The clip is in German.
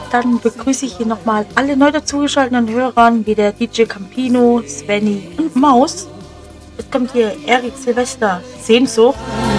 dann begrüße ich hier nochmal alle neu dazugeschalteten Hörern, wie der DJ Campino, Svenny und Maus. Jetzt kommt hier Erik Silvester, Sehnsucht.